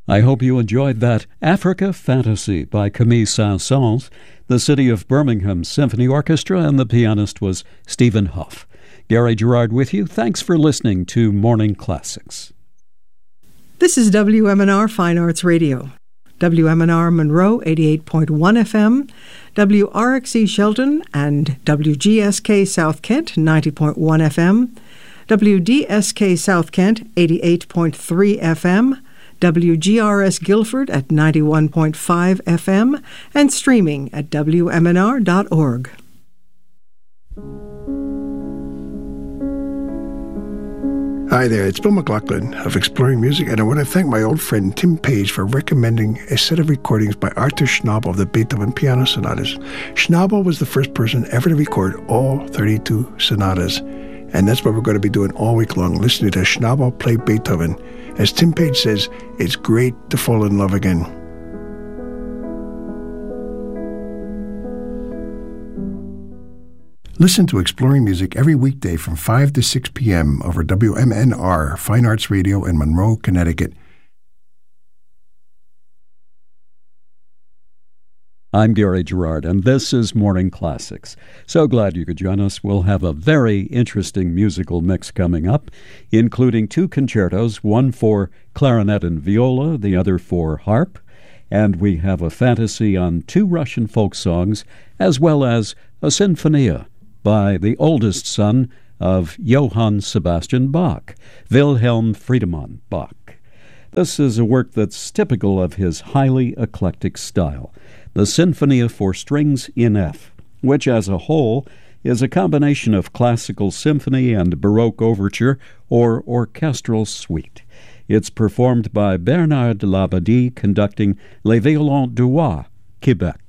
I hope you enjoyed that Africa Fantasy by Camille Saint-Saëns, the City of Birmingham Symphony Orchestra, and the pianist was Stephen Huff. Gary Gerard with you. Thanks for listening to Morning Classics. This is WMNR Fine Arts Radio. WMNR Monroe 88.1 FM, WRXE Shelton and WGSK South Kent 90.1 FM, WDSK South Kent 88.3 FM, WGRS Guilford at 91.5 FM, and streaming at WMNR.org. Hi there, it's Bill McLaughlin of Exploring Music, and I want to thank my old friend Tim Page for recommending a set of recordings by Arthur Schnabel of the Beethoven Piano Sonatas. Schnabel was the first person ever to record all 32 sonatas, and that's what we're going to be doing all week long, listening to Schnabel play Beethoven. As Tim Page says, it's great to fall in love again. Listen to Exploring Music every weekday from 5 to 6 p.m. over WMNR, Fine Arts Radio in Monroe, Connecticut. I'm Gary Gerard, and this is Morning Classics. So glad you could join us. We'll have a very interesting musical mix coming up, including 2 concertos, one for clarinet and viola, the other for harp, and we have a fantasy on 2 Russian folk songs, as well as a sinfonia by the oldest son of Johann Sebastian Bach, Wilhelm Friedemann Bach. This is a work that's typical of his highly eclectic style, the Sinfonia for Strings in F, which as a whole is a combination of classical symphony and Baroque overture or orchestral suite. It's performed by Bernard Labadie conducting Les Violons du Roi, Quebec.